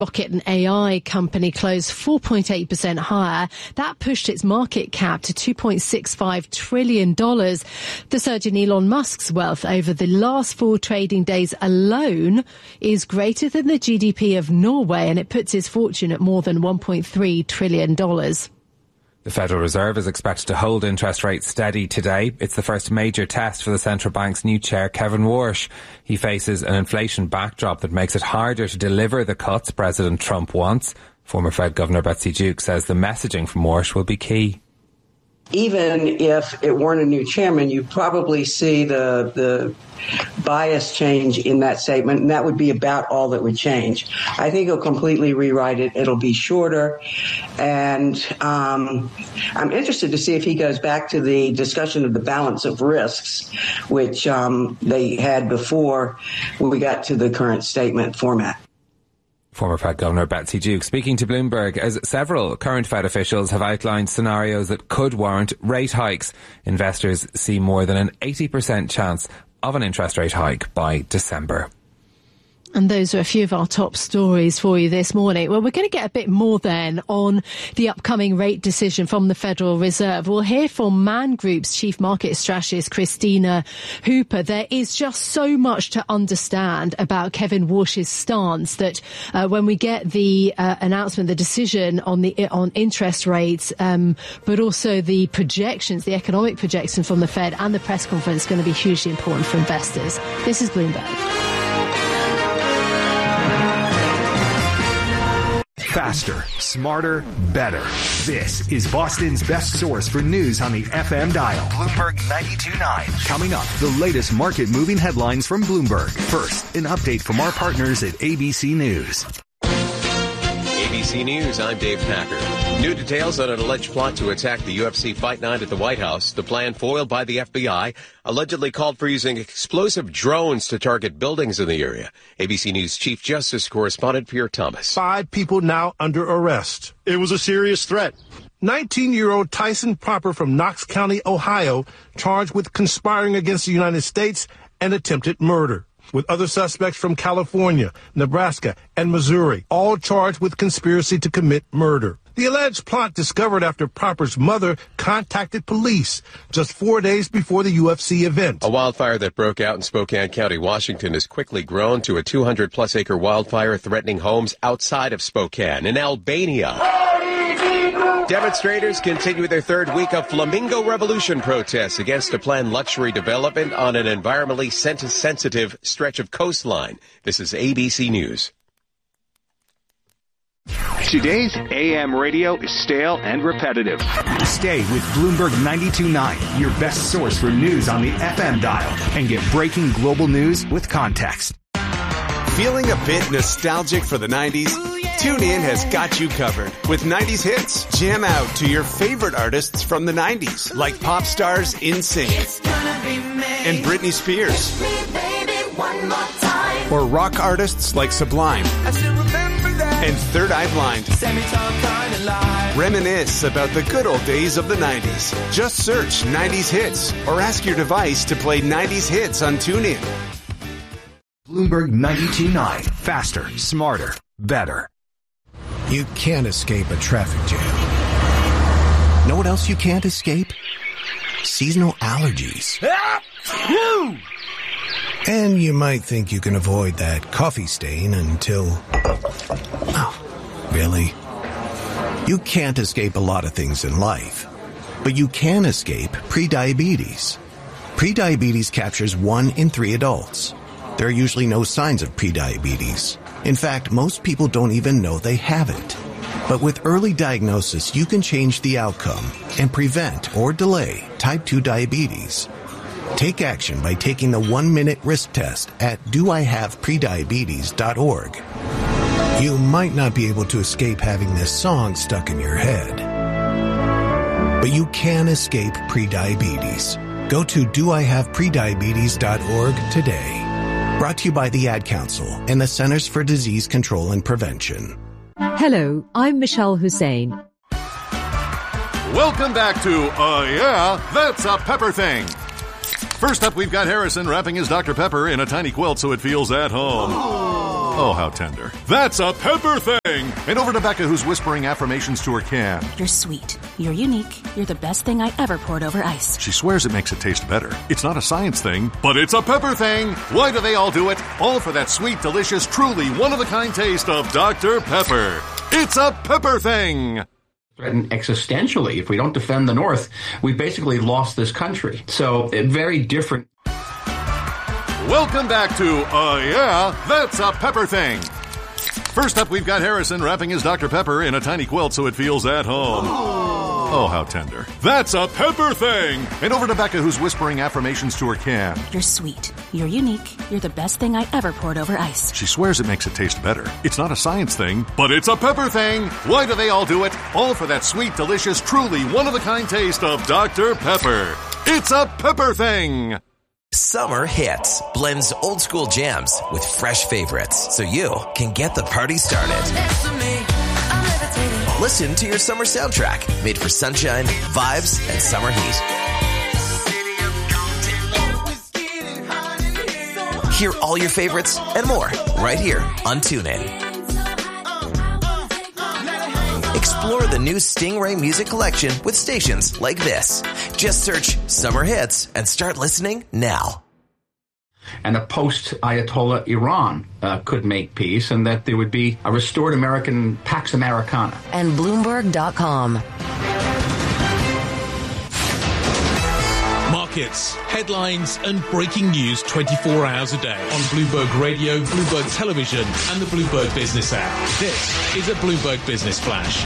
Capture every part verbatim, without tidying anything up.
Rocket, an A I company, closed four point eight percent higher. That pushed its market cap to two point six five trillion dollars. The surge in Elon Musk's wealth over the last four trading days alone is greater than the G D P of Norway, and it puts his fortune at more than one point three trillion dollars. The Federal Reserve is expected to hold interest rates steady today. It's the first major test for the central bank's new chair, Kevin Warsh. He faces an inflation backdrop that makes it harder to deliver the cuts President Trump wants. Former Fed Governor Betsy Duke says the messaging from Warsh will be key. Even if it weren't a new chairman, you probably see the the bias change in that statement, and that would be about all that would change. I think he'll completely rewrite it. It'll be shorter, and um, I'm interested to see if he goes back to the discussion of the balance of risks, which um, they had before we got to the current statement format. Former Fed Governor Betsy Duke speaking to Bloomberg as several current Fed officials have outlined scenarios that could warrant rate hikes. Investors see more than an eighty percent chance of an interest rate hike by December. And those are a few of our top stories for you this morning. Well, we're going to get a bit more then on the upcoming rate decision from the Federal Reserve. We'll hear from Man Group's Chief Market Strategist, Christina Hooper. There is just so much to understand about Kevin Warsh's stance that uh, when we get the uh, announcement, the decision on the on interest rates, um, but also the projections, the economic projections from the Fed and the press conference is going to be hugely important for investors. This is Bloomberg. Faster, smarter, better. This is Boston's best source for news on the F M dial. Bloomberg ninety-two point nine. Coming up, the latest market-moving headlines from Bloomberg. First, an update from our partners at A B C News. A B C News, I'm Dave Packer. New details on an alleged plot to attack the U F C Fight Night at the White House. The plan, foiled by the F B I, allegedly called for using explosive drones to target buildings in the area. A B C News Chief Justice correspondent Pierre Thomas. Five people now under arrest. It was a serious threat. nineteen-year-old Tyson Popper from Knox County, Ohio, charged with conspiring against the United States and attempted murder, with other suspects from California, Nebraska, and Missouri, all charged with conspiracy to commit murder. The alleged plot discovered after Popper's mother contacted police just four days before the U F C event. A wildfire that broke out in Spokane County, Washington, has quickly grown to a two hundred plus acre wildfire threatening homes outside of Spokane. In Albania, demonstrators continue their third week of Flamingo Revolution protests against a planned luxury development on an environmentally sensitive stretch of coastline. This is A B C News. Today's A M radio is stale and repetitive. Stay with Bloomberg ninety-two point nine, your best source for news on the F M dial, and get breaking global news with context. Feeling a bit nostalgic for the nineties? TuneIn has got you covered with nineties hits. Jam out to your favorite artists from the nineties, like pop stars NSYNC and Britney Spears, or rock artists like Sublime and Third Eye Blind. Reminisce about the good old days of the nineties. Just search nineties hits or ask your device to play nineties hits on TuneIn. Bloomberg ninety-two point nine. Faster, smarter, better. You can't escape a traffic jam. Know what else you can't escape? Seasonal allergies. And you might think you can avoid that coffee stain until... Oh, really? You can't escape a lot of things in life, but you can escape prediabetes. Prediabetes captures one in three adults. There are usually no signs of prediabetes. In fact, most people don't even know they have it. But with early diagnosis, you can change the outcome and prevent or delay type two diabetes. Take action by taking the one-minute risk test at do I have prediabetes dot org. You might not be able to escape having this song stuck in your head, but you can escape prediabetes. Go to do I have prediabetes dot org today. Brought to you by the Ad Council and the Centers for Disease Control and Prevention. Hello, I'm Michelle Hussein. Welcome back to Uh Yeah, That's a Pepper Thing. First up, we've got Harrison wrapping his Doctor Pepper in a tiny quilt so it feels at home. Oh, how tender. That's a pepper thing! And over to Becca, who's whispering affirmations to her can. You're sweet. You're unique. You're the best thing I ever poured over ice. She swears it makes it taste better. It's not a science thing, but it's a pepper thing! Why do they all do it? All for that sweet, delicious, truly one-of-a-kind taste of Doctor Pepper. It's a pepper thing! Threatened existentially. If we don't defend the North, we basically lost this country. So, uh, very different. Welcome back to, uh, yeah, that's a pepper thing. First up, we've got Harrison wrapping his Doctor Pepper in a tiny quilt so it feels at home. Oh, how tender. That's a pepper thing! And over to Becca, who's whispering affirmations to her can. You're sweet. You're unique. You're the best thing I ever poured over ice. She swears it makes it taste better. It's not a science thing, but it's a pepper thing! Why do they all do it? All for that sweet, delicious, truly one-of-a-kind taste of Doctor Pepper. It's a pepper thing! Summer Hits blends old school jams with fresh favorites so you can get the party started. Listen to your summer soundtrack made for sunshine, vibes, and summer heat. Hear all your favorites and more right here on TuneIn. Explore the new Stingray music collection with stations like this. Just search Summer Hits and start listening now. And a post-Ayatollah Iran uh, could make peace, and that there would be a restored American Pax Americana. And Bloomberg dot com. Markets, headlines, and breaking news twenty-four hours a day on Bloomberg Radio, Bloomberg Television, and the Bloomberg Business app. This is a Bloomberg Business Flash.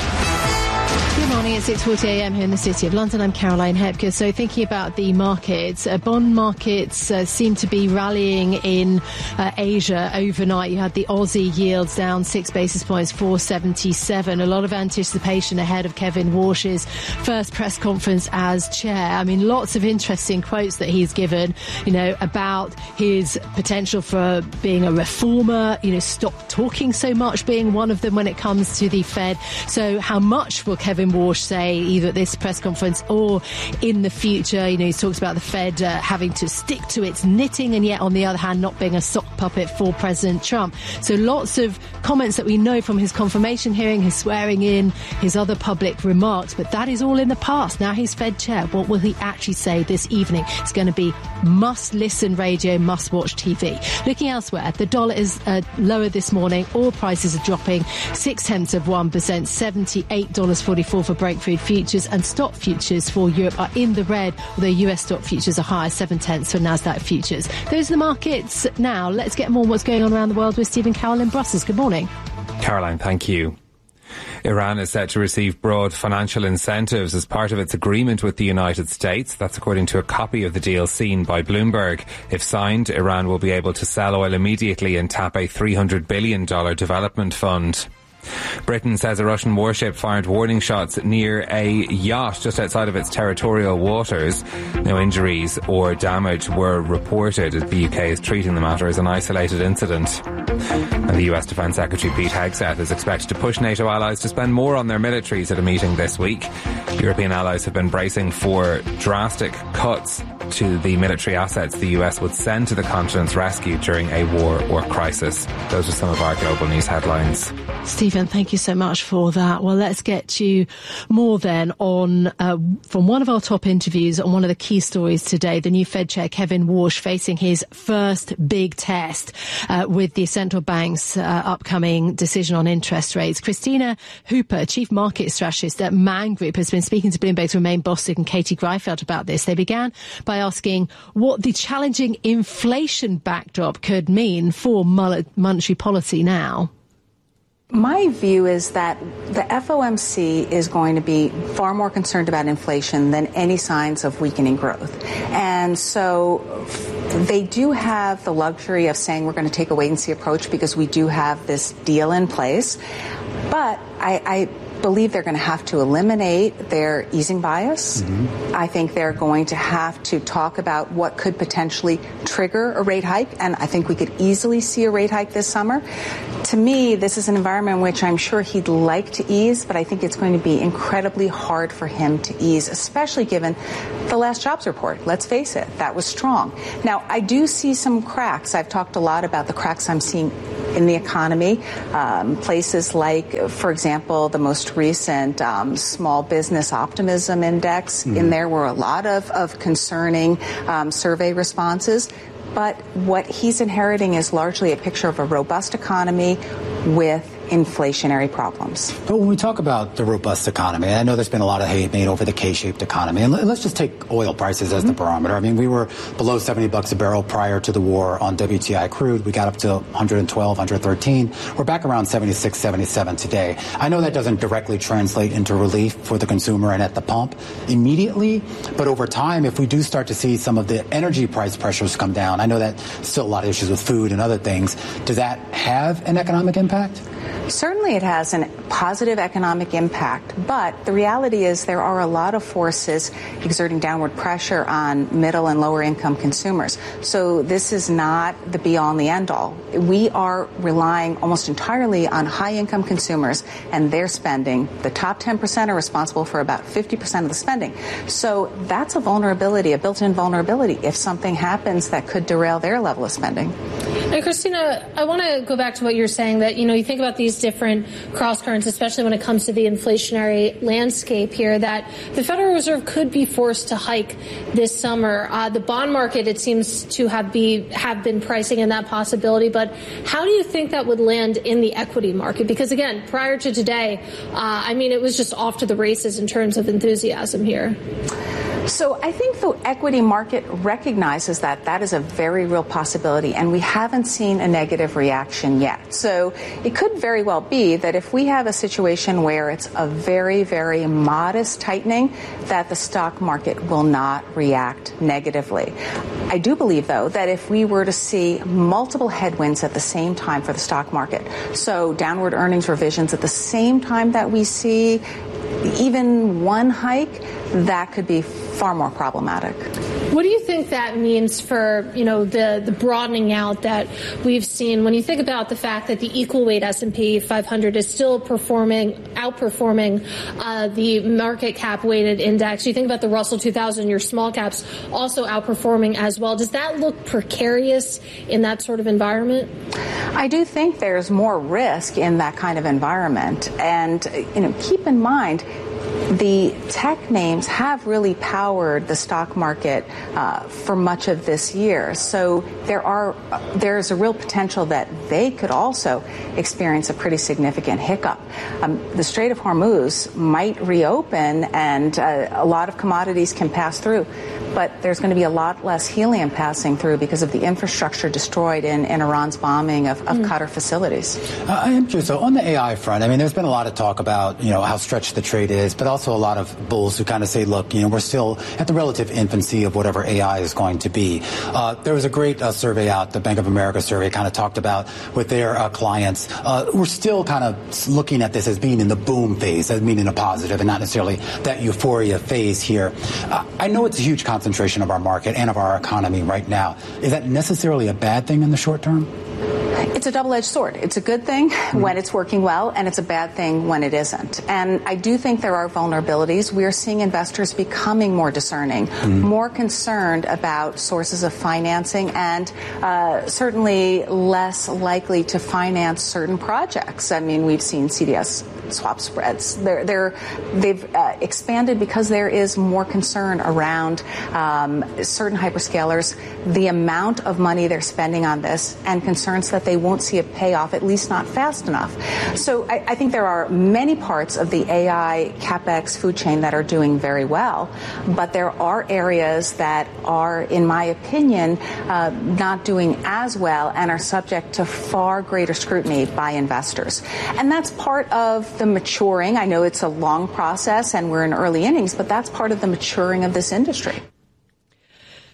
Good morning, it's six forty a.m. here in the City of London. I'm Caroline Hepker. So thinking about the markets, uh, bond markets uh, seem to be rallying in uh, Asia overnight. You had the Aussie yields down six basis points, four seventy-seven. A lot of anticipation ahead of Kevin Warsh's first press conference as chair. I mean, lots of interesting quotes that he's given, you know, about his potential for being a reformer, you know, stop talking so much being one of them when it comes to the Fed. So how much will Kevin Warsh say either at this press conference or in the future? You know, he talks about the Fed uh, having to stick to its knitting and yet on the other hand not being a sock puppet for President Trump. So lots of comments that we know from his confirmation hearing, his swearing in, his other public remarks, but that is all in the past. Now he's Fed chair. What will he actually say this evening? It's going to be must listen radio, must watch T V. Looking elsewhere, the dollar is uh, lower this morning. Oil prices are dropping six tenths of one percent, seventy-eight dollars forty-four for Brentcrude futures, and stock futures for Europe are in the red, although U S stock futures are higher, seven tenths for Nasdaq futures. Those are the markets now. Let's get more on what's going on around the world with Stephen Cowell in Brussels. Good morning. Caroline, thank you. Iran is set to receive broad financial incentives as part of its agreement with the United States. That's according to a copy of the deal seen by Bloomberg. If signed, Iran will be able to sell oil immediately and tap a three hundred billion dollars development fund. Britain says a Russian warship fired warning shots near a yacht just outside of its territorial waters. No injuries or damage were reported. The U K is treating the matter as an isolated incident. And the U S Defence Secretary Pete Hegseth is expected to push NATO allies to spend more on their militaries at a meeting this week. European allies have been bracing for drastic cuts to the military assets the U S would send to the continent's rescue during a war or crisis. Those are some of our global news headlines. Stephen, thank you so much for that. Well, let's get to more then on uh, from one of our top interviews on one of the key stories today, the new Fed chair Kevin Warsh facing his first big test uh, with the central bank's uh, upcoming decision on interest rates. Christina Hooper, chief market strategist at Man Group, has been speaking to Bloomberg's Romain Bostic and Katie Greifeld about this. They began by asking what the challenging inflation backdrop could mean for monetary policy now. My view is that the F O M C is going to be far more concerned about inflation than any signs of weakening growth. And so they do have the luxury of saying we're going to take a wait-and-see approach because we do have this deal in place. But I, I believe they're going to have to eliminate their easing bias. Mm-hmm. I think they're going to have to talk about what could potentially trigger a rate hike, and I think we could easily see a rate hike this summer. To me, this is an environment in which I'm sure he'd like to ease, but I think it's going to be incredibly hard for him to ease, especially given the last jobs report. Let's face it, that was strong. Now, I do see some cracks. I've talked a lot about the cracks I'm seeing in the economy. Um, places like, for example, the most recent um, small business optimism index. Mm-hmm. In there were a lot of, of concerning um, survey responses. But what he's inheriting is largely a picture of a robust economy with inflationary problems. But when we talk about the robust economy, I know there's been a lot of hate made over the K-shaped economy. And let's just take oil prices as mm-hmm. the barometer. I mean, we were below seventy bucks a barrel prior to the war on W T I crude. We got up to one twelve, one thirteen. We're back around seventy-six, seventy-seven today. I know that doesn't directly translate into relief for the consumer and at the pump immediately, but over time, if we do start to see some of the energy price pressures come down, I know that still a lot of issues with food and other things. Does that have an economic impact? Certainly it has a positive economic impact, but the reality is there are a lot of forces exerting downward pressure on middle and lower income consumers. So this is not the be-all and the end-all. We are relying almost entirely on high-income consumers and their spending. The top ten percent are responsible for about fifty percent of the spending. So that's a vulnerability, a built-in vulnerability if something happens that could derail their level of spending. And Christina, I want to go back to what you're saying, that, you know, you think about these different cross currents, especially when it comes to the inflationary landscape here, that the Federal Reserve could be forced to hike this summer. Uh, the bond market, it seems to have be have been pricing in that possibility. But how do you think that would land in the equity market? Because, again, prior to today, uh, I mean, it was just off to the races in terms of enthusiasm here. So I think the equity market recognizes that that is a very real possibility, and we haven't seen a negative reaction yet. So it could very well be that if we have a situation where it's a very, very modest tightening, that the stock market will not react negatively. I do believe, though, that if we were to see multiple headwinds at the same time for the stock market, so downward earnings revisions at the same time that we see even one hike, that could be far more problematic. What do you think that means for, you know, the, the broadening out that we've seen when you think about the fact that the equal weight S and P five hundred is still performing, outperforming uh, the market cap weighted index? You think about the Russell two thousand, your small caps also outperforming as well. Does that look precarious in that sort of environment? I do think there's more risk in that kind of environment. And, you know, keep in mind, the tech names have really powered the stock market uh, for much of this year. So there are uh, there's a real potential that they could also experience a pretty significant hiccup. Um, the Strait of Hormuz might reopen and uh, a lot of commodities can pass through, but there's going to be a lot less helium passing through because of the infrastructure destroyed in, in Iran's bombing of, of mm. Qatar facilities. Uh, I am curious. So on the A I front, I mean, there's been a lot of talk about, you know, how stretched the trade is, but also a lot of bulls who kind of say, look, you know, we're still at the relative infancy of whatever A I is going to be. Uh, there was a great uh, survey out, the Bank of America survey kind of talked about with their uh, clients. Uh, we're still kind of looking at this as being in the boom phase, as meaning a positive and not necessarily that euphoria phase here. Uh, I know it's a huge concentration of our market and of our economy right now. Is that necessarily a bad thing in the short term? It's a double-edged sword. It's a good thing mm-hmm. when it's working well, and it's a bad thing when it isn't. And I do think there are vulnerabilities. We are seeing investors becoming more discerning, mm-hmm. more concerned about sources of financing, and uh, certainly less likely to finance certain projects. I mean, we've seen C D S swap spreads. They're, they're, they've uh, expanded because there is more concern around um, certain hyperscalers, the amount of money they're spending on this, and concerns that they won't see a payoff, at least not fast enough. So I, I think there are many parts of the A I CapEx food chain that are doing very well, but there are areas that are, in my opinion, uh, not doing as well and are subject to far greater scrutiny by investors. And that's part of the maturing. I know it's a long process and we're in early innings, but that's part of the maturing of this industry.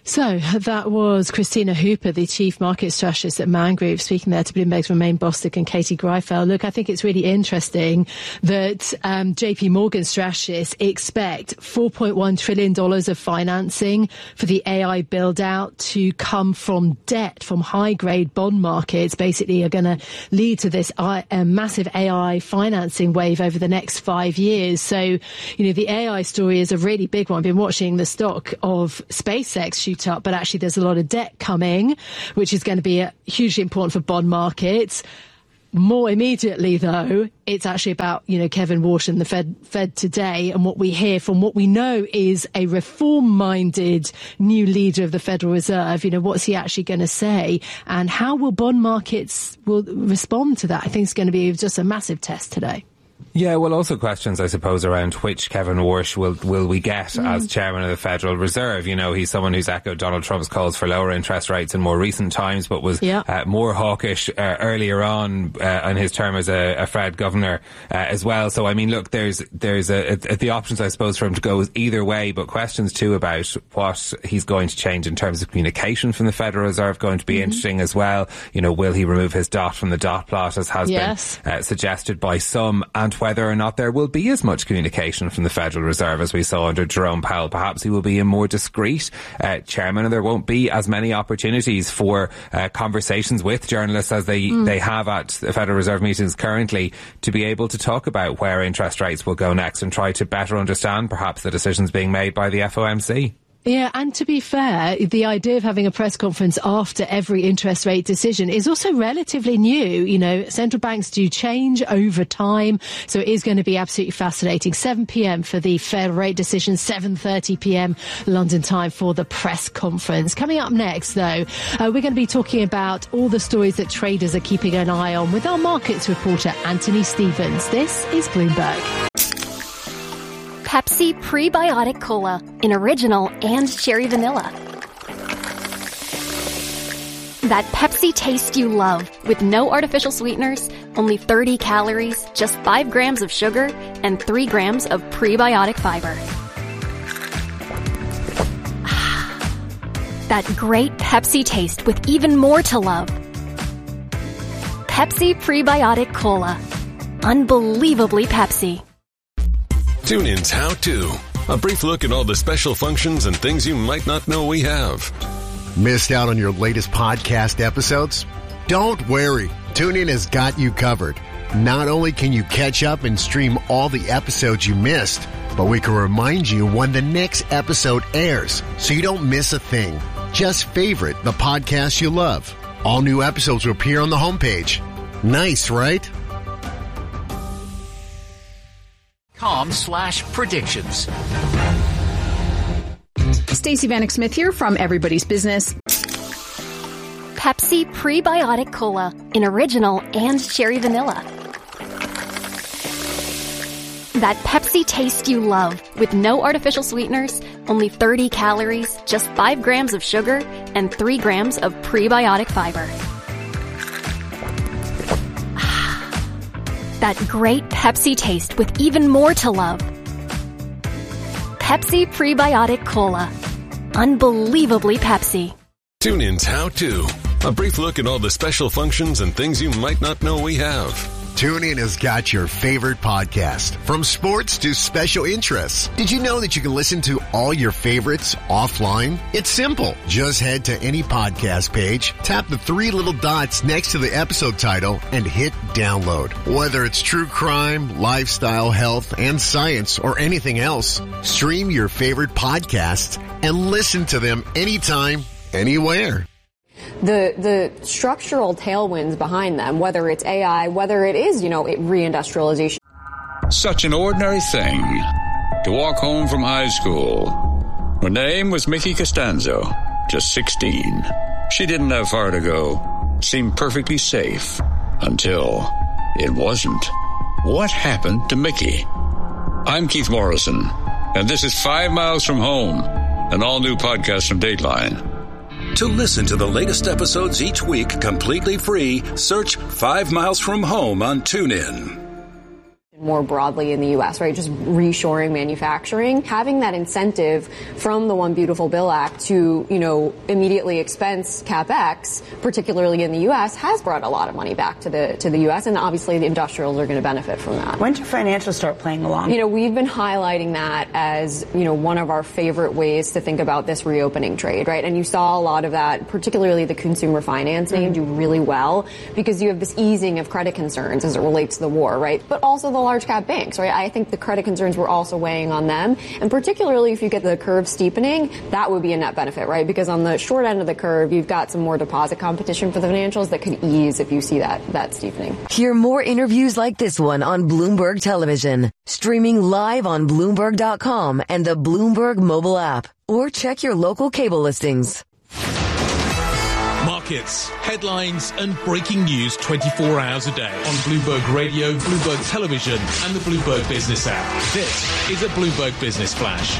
So that was Christina Hooper, the chief market strategist at Man Group, speaking there to Bloomberg's Romaine Bostick and Katie Greifeld. Look, I think it's really interesting that um, J P Morgan strategists expect four point one trillion dollars of financing for the A I build-out to come from debt, from high-grade bond markets, basically are going to lead to this uh, massive A I financing wave over the next five years. So, you know, the A I story is a really big one. I've been watching the stock of SpaceX shoot up, but actually there's a lot of debt coming, which is going to be uh, hugely important for bond markets. More immediately, though, it's actually about, you know, Kevin Warsh and the Fed, Fed today, and what we hear from what we know is a reform-minded new leader of the Federal Reserve. You know, what's he actually going to say, and how will bond markets will respond to that? I think it's going to be just a massive test today. Yeah, well, also questions, I suppose, around which Kevin Warsh will will we get mm. as chairman of the Federal Reserve. You know, he's someone who's echoed Donald Trump's calls for lower interest rates in more recent times, but was yeah. uh, more hawkish uh, earlier on uh, in his term as a, a Fed governor uh, as well. So, I mean, look, there's there's a, a, the options, I suppose, for him to go either way, but questions too about what he's going to change in terms of communication from the Federal Reserve going to be mm-hmm. interesting as well. You know, will he remove his dot from the dot plot, as has yes. been uh, suggested by some, and whether or not there will be as much communication from the Federal Reserve as we saw under Jerome Powell. Perhaps he will be a more discreet uh, chairman, and there won't be as many opportunities for uh, conversations with journalists as they, mm. they have at the Federal Reserve meetings currently, to be able to talk about where interest rates will go next and try to better understand perhaps the decisions being made by the F O M C. Yeah, and to be fair, the idea of having a press conference after every interest rate decision is also relatively new. You know, central banks do change over time, so it is going to be absolutely fascinating. seven p.m. for the Fed rate decision, seven thirty p.m. London time for the press conference. Coming up next, though, uh, we're going to be talking about all the stories that traders are keeping an eye on with our markets reporter, Anthony Stevens. This is Bloomberg. Pepsi Prebiotic Cola in original and cherry vanilla. That Pepsi taste you love, with no artificial sweeteners, only thirty calories, just five grams of sugar, and three grams of prebiotic fiber. That great Pepsi taste with even more to love. Pepsi Prebiotic Cola. Unbelievably Pepsi. TuneIn's How To. A brief look at all the special functions and things you might not know we have. Missed out on your latest podcast episodes? Don't worry. TuneIn has got you covered. Not only can you catch up and stream all the episodes you missed, but we can remind you when the next episode airs, so you don't miss a thing. Just favorite the podcast you love. All new episodes will appear on the homepage. Nice, right? Com slash predictions. Stacey Vanek Smith here from Everybody's Business. Pepsi Prebiotic Cola in original and cherry vanilla. That Pepsi taste you love, with no artificial sweeteners, only thirty calories, just five grams of sugar, and three grams of prebiotic fiber. That great Pepsi taste with even more to love. Pepsi Prebiotic Cola. Unbelievably Pepsi. TuneIn's How To. A brief look at all the special functions and things you might not know we have. TuneIn has got your favorite podcast, from sports to special interests. Did you know that you can listen to all your favorites offline? It's simple. Just head to any podcast page, tap the three little dots next to the episode title, and hit download. Whether it's true crime, lifestyle, health, and science, or anything else, stream your favorite podcasts and listen to them anytime, anywhere. The the structural tailwinds behind them, whether it's A I, whether it is, you know, reindustrialization. Such an ordinary thing to walk home from high school. Her name was Mickey Costanzo, just sixteen. She didn't have far to go, seemed perfectly safe, until it wasn't. What happened to Mickey? I'm Keith Morrison, and this is Five Miles from Home, an all-new podcast from Dateline. To listen to the latest episodes each week completely free, search Five Miles from Home on TuneIn. more broadly in the U S, right? Just reshoring manufacturing, having that incentive from the One Beautiful Bill Act to, you know, immediately expense CapEx, particularly in the U S, has brought a lot of money back to the to the U S, and obviously the industrials are going to benefit from that. When do financials start playing along? You know, we've been highlighting that as, you know, one of our favorite ways to think about this reopening trade, right? And you saw a lot of that, particularly the consumer finance name, mm-hmm. do really well because you have this easing of credit concerns as it relates to the war, right? But also the large cap banks, right? I think the credit concerns were also weighing on them. And particularly if you get the curve steepening, that would be a net benefit, right? Because on the short end of the curve, you've got some more deposit competition for the financials that could ease if you see that, that steepening. Hear more interviews like this one on Bloomberg Television, streaming live on Bloomberg dot com and the Bloomberg mobile app, or check your local cable listings. Markets, headlines and breaking news twenty-four hours a day on Bloomberg Radio, Bloomberg Television and the Bloomberg Business app. This is a Bloomberg Business Flash.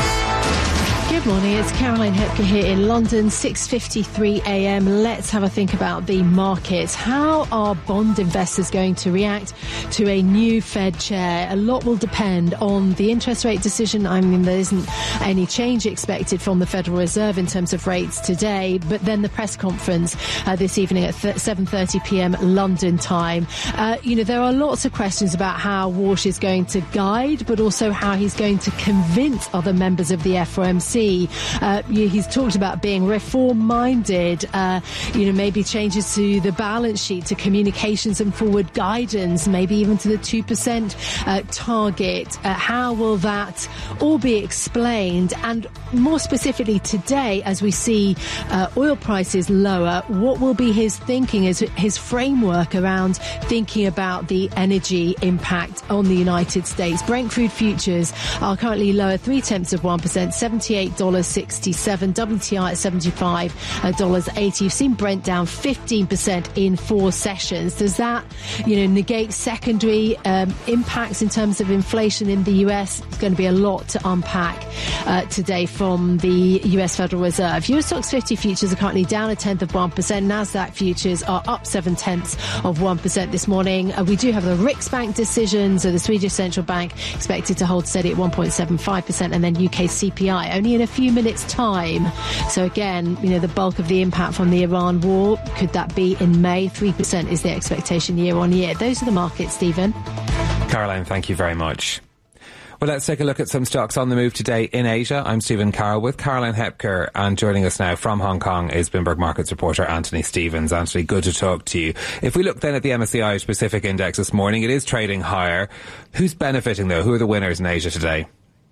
Good morning, it's Caroline Hepker here in London, six fifty-three a.m. Let's have a think about the markets. How are bond investors going to react to a new Fed chair? A lot will depend on the interest rate decision. I mean, there isn't any change expected from the Federal Reserve in terms of rates today, but then the press conference uh, this evening at seven thirty p.m. London time. Uh, you know, there are lots of questions about how Walsh is going to guide, but also how he's going to convince other members of the F O M C. Uh, he's talked about being reform-minded, uh, you know, maybe changes to the balance sheet, to communications and forward guidance, maybe even to the two percent uh, target. Uh, how will that all be explained? And more specifically today, as we see uh, oil prices lower, what will be his thinking, his, his framework around thinking about the energy impact on the United States? Brent crude futures are currently lower three tenths of one percent, seventy-eight dollars sixty-seven. W T I at seventy-five dollars eighty. You've seen Brent down fifteen percent in four sessions. Does that, you know, negate secondary um, impacts in terms of inflation in the U S? It's going to be a lot to unpack uh, today from the U S Federal Reserve. U S Stocks fifty futures are currently down a tenth of one percent. NASDAQ futures are up seven tenths of one percent this morning. Uh, we do have the Riksbank decision, so the Swedish Central Bank expected to hold steady at one point seven five percent, and then U K C P I only in a few minutes' time. So again, you know, the bulk of the impact from the Iran war, could that be in May? three percent is the expectation year on year. Those are the markets, Stephen. Caroline, thank you very much. Well, let's take a look at some stocks on the move today in Asia. I'm Stephen Carroll with Caroline Hepker, and joining us now from Hong Kong is Bloomberg Markets reporter Anthony Stevens. Anthony, good to talk to you. If we look then at the M S C I Irish Pacific Index this morning, it is trading higher. Who's benefiting though? Who are the winners in Asia today?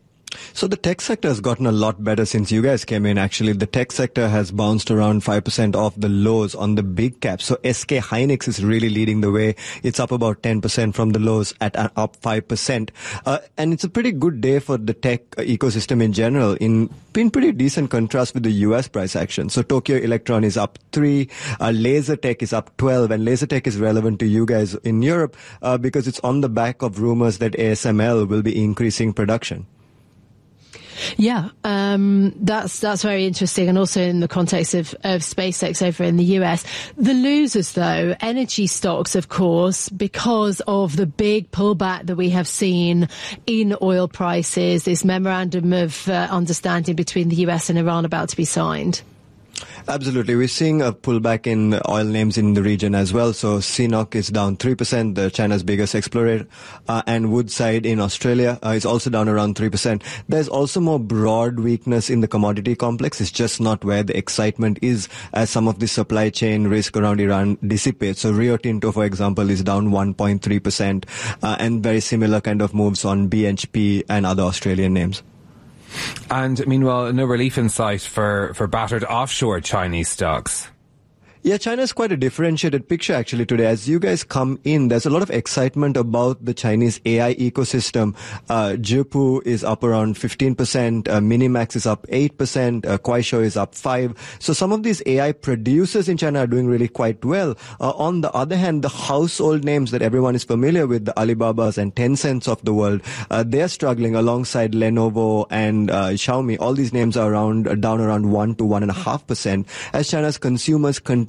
So the tech sector has gotten a lot better since you guys came in. Actually, the tech sector has bounced around five percent off the lows on the big caps. So S K Hynix is really leading the way. It's up about ten percent from the lows at uh, up five percent. Uh, and it's a pretty good day for the tech ecosystem in general, in, in pretty decent contrast with the U S price action. So Tokyo Electron is up three, uh, LaserTech is up twelve, and LaserTech is relevant to you guys in Europe uh, because it's on the back of rumors that A S M L will be increasing production. Yeah, um, that's that's very interesting, and also in the context of, of SpaceX over in the U S. The losers, though, energy stocks, of course, because of the big pullback that we have seen in oil prices, this memorandum of uh, understanding between the U S and Iran about to be signed. Absolutely. We're seeing a pullback in oil names in the region as well. So C N O C is down three percent, the China's biggest explorer, uh, and Woodside in Australia uh, is also down around three percent. There's also more broad weakness in the commodity complex. It's just not where the excitement is as some of the supply chain risk around Iran dissipates. So Rio Tinto, for example, is down one point three percent, uh, and very similar kind of moves on B H P and other Australian names. And meanwhile, no relief in sight for, for battered offshore Chinese stocks. Yeah, China is quite a differentiated picture actually today. As you guys come in, there's a lot of excitement about the Chinese A I ecosystem. Uh, Zhipu is up around fifteen percent, uh, Minimax is up eight percent, uh, Kuaishou is up five percent. So some of these A I producers in China are doing really quite well. Uh, on the other hand, the household names that everyone is familiar with, the Alibabas and Tencents of the world, uh, they're struggling alongside Lenovo and uh, Xiaomi. All these names are around, uh, down around one to one and a half percent as China's consumers continue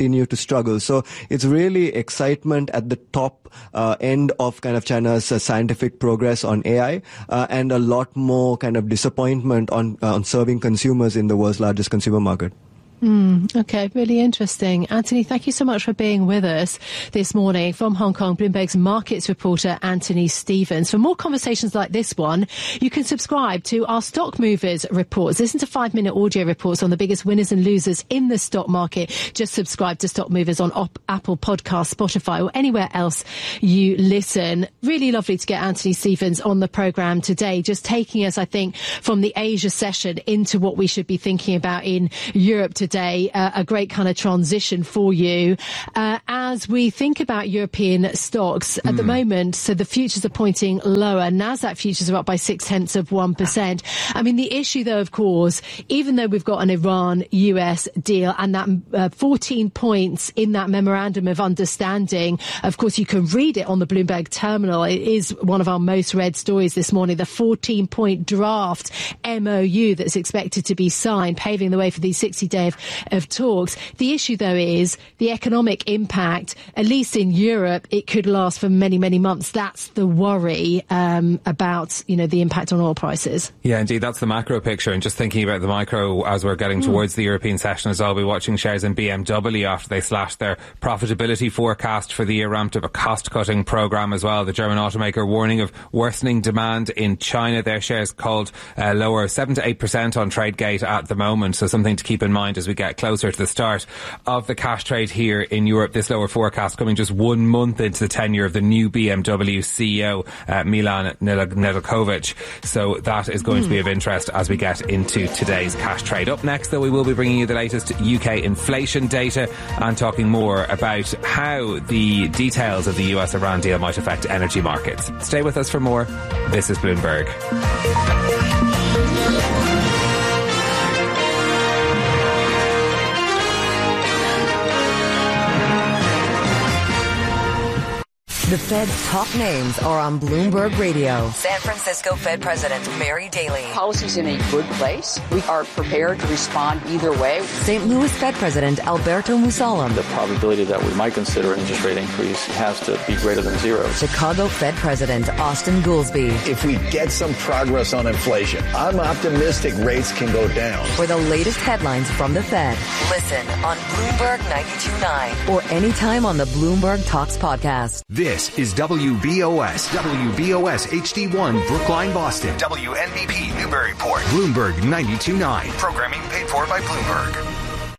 continue to struggle. So it's really excitement at the top uh, end of kind of China's uh, scientific progress on A I, uh, and a lot more kind of disappointment on uh, on serving consumers in the world's largest consumer market. Mm, okay, really interesting. Anthony, thank you so much for being with us this morning. From Hong Kong, Bloomberg's markets reporter Anthony Stevens. For more conversations like this one, you can subscribe to our Stock Movers reports. Listen to five-minute audio reports on the biggest winners and losers in the stock market. Just subscribe to Stock Movers on op- Apple Podcasts, Spotify, or anywhere else you listen. Really lovely to get Anthony Stevens on the programme today, just taking us, I think, from the Asia session into what we should be thinking about in Europe today. Today, uh, a great kind of transition for you uh, as we think about European stocks at mm. the moment. So the futures are pointing lower. Nasdaq futures are up by six tenths of one percent. I mean, the issue, though, of course, even though we've got an Iran U S deal and that uh, fourteen points in that memorandum of understanding, of course, you can read it on the Bloomberg terminal. It is one of our most read stories this morning. The fourteen point draft M O U that's expected to be signed, paving the way for the sixty day of of talks. The issue, though, is the economic impact, at least in Europe, it could last for many, many months. That's the worry um, about, you know, the impact on oil prices. Yeah, indeed, that's the macro picture. And just thinking about the micro as we're getting mm. towards the European session as well, we'll be watching shares in B M W after they slashed their profitability forecast for the year, ramped up a cost-cutting programme as well. The German automaker warning of worsening demand in China. Their shares called uh, lower seven to eight percent on TradeGate at the moment. So something to keep in mind as we get closer to the start of the cash trade here in Europe. This lower forecast coming just one month into the tenure of the new B M W C E O, uh, Milan Nedeljkovic. So that is going mm. to be of interest as we get into today's cash trade. Up next, though, we will be bringing you the latest U K inflation data and talking more about how the details of the U S-Iran deal might affect energy markets. Stay with us for more. This is Bloomberg. The Fed's top names are on Bloomberg Radio. San Francisco Fed President Mary Daly. Policy's in a good place. We are prepared to respond either way. Saint Louis Fed President Alberto Musalem. The probability that we might consider an interest rate increase has to be greater than zero. Chicago Fed President Austin Goolsbee. If we get some progress on inflation, I'm optimistic rates can go down. For the latest headlines from the Fed, listen on Bloomberg ninety-two point nine or anytime on the Bloomberg Talks podcast. This is W B O S, W B O S H D one, Brookline, Boston. W N B P, Newburyport. Bloomberg ninety-two point nine. Programming paid for by Bloomberg.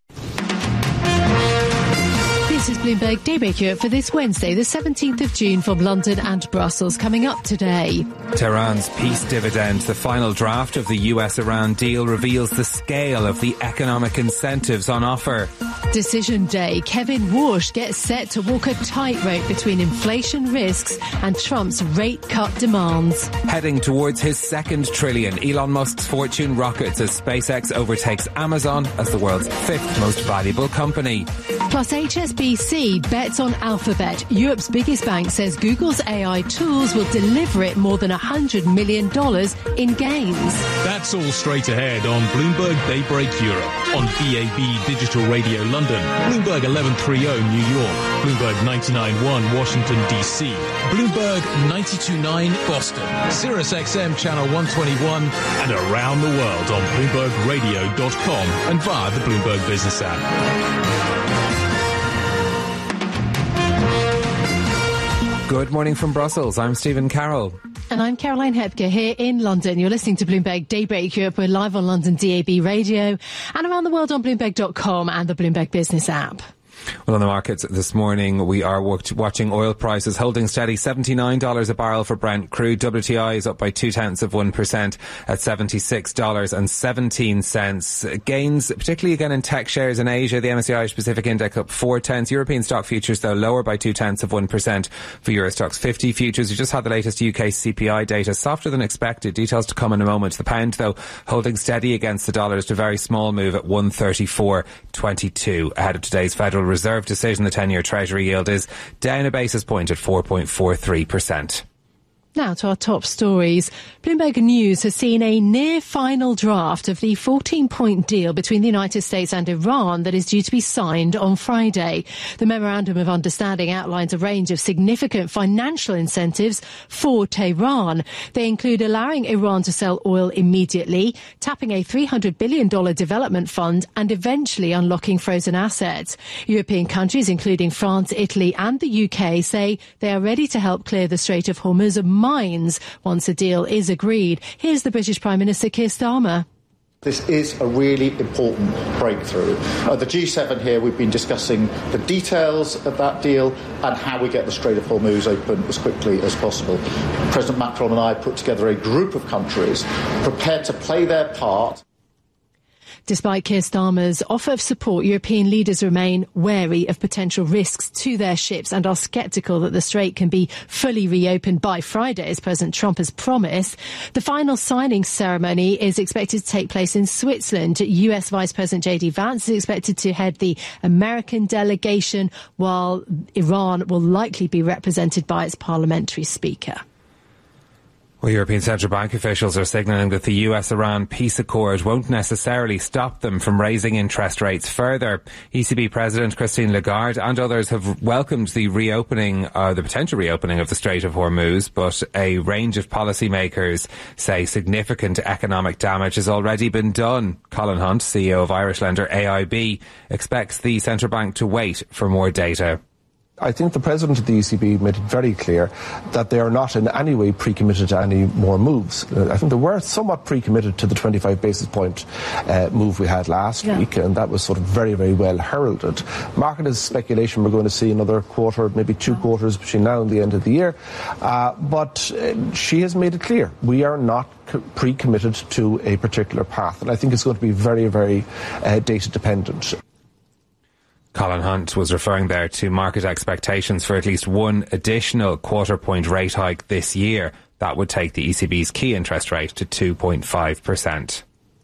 This is Bloomberg Daybreak Europe for this Wednesday, the seventeenth of June, from London and Brussels. Coming up today, Tehran's peace dividend. The final draft of the U S-Iran deal reveals the scale of the economic incentives on offer. Decision day. Kevin Warsh gets set to walk a tightrope between inflation risks and Trump's rate cut demands. Heading towards his second trillion, Elon Musk's fortune rockets as SpaceX overtakes Amazon as the world's fifth most valuable company. Plus, H S B C bets on Alphabet. Europe's biggest bank says Google's A I tools will deliver it more than one hundred million dollars in gains. That's all straight ahead on Bloomberg Daybreak Europe, on B A B Digital Radio London, Bloomberg eleven thirty New York, Bloomberg ninety-nine point one Washington, D C, Bloomberg ninety-two point nine Boston, Sirius X M Channel one twenty-one, and around the world on Bloomberg Radio dot com and via the Bloomberg Business app. Good morning from Brussels. I'm Stephen Carroll. And I'm Caroline Hepker here in London. You're listening to Bloomberg Daybreak Europe. We're live on London D A B Radio and around the world on Bloomberg dot com and the Bloomberg Business app. Well, on the markets this morning, we are watching oil prices holding steady. seventy-nine dollars a barrel for Brent crude. W T I is up by two tenths of one percent at seventy-six dollars and seventeen cents. Gains, particularly again in tech shares in Asia. The M S C I Irish Pacific Index up four tenths. European stock futures, though, lower by two tenths of one percent for Eurostoxx fifty futures. We just had the latest U K C P I data, softer than expected. Details to come in a moment. The pound, though, holding steady against the dollar. Just a very small move at one thirty-four twenty-two. Ahead of today's Federal Reserve decision, the ten-year Treasury yield is down a basis point at four point four three percent. Now to our top stories. Bloomberg News has seen a near final draft of the fourteen-point deal between the United States and Iran that is due to be signed on Friday. The Memorandum of Understanding outlines a range of significant financial incentives for Tehran. They include allowing Iran to sell oil immediately, tapping a three hundred billion dollars development fund, and eventually unlocking frozen assets. European countries, including France, Italy and the U K, say they are ready to help clear the Strait of Hormuz of mines once a deal is agreed. Here's the British Prime Minister Keir Starmer. This is a really important breakthrough. At the G seven here, we've been discussing the details of that deal and how we get the Strait of Hormuz open as quickly as possible. President Macron and I put together a group of countries prepared to play their part. Despite Keir Starmer's offer of support, European leaders remain wary of potential risks to their ships and are sceptical that the strait can be fully reopened by Friday, as President Trump has promised. The final signing ceremony is expected to take place in Switzerland. U S Vice President J D Vance is expected to head the American delegation, while Iran will likely be represented by its parliamentary speaker. Well, European Central Bank officials are signalling that the U S-Iran peace accord won't necessarily stop them from raising interest rates further. E C B President Christine Lagarde and others have welcomed the reopening, uh, the potential reopening of the Strait of Hormuz, but a range of policymakers say significant economic damage has already been done. Colin Hunt, C E O of Irish lender A I B, expects the central bank to wait for more data. I think the President of the E C B made it very clear that they are not in any way pre-committed to any more moves. Uh, I think they were somewhat pre-committed to the twenty-five basis point uh, move we had last yeah. week, and that was sort of very, very well heralded. Market is speculation we're going to see another quarter, maybe two oh. quarters between now and the end of the year. Uh, but uh, she has made it clear we are not co- pre-committed to a particular path, and I think it's going to be very, very uh, data dependent. Colin Hunt was referring there to market expectations for at least one additional quarter point rate hike this year. That would take the E C B's key interest rate to two point five percent.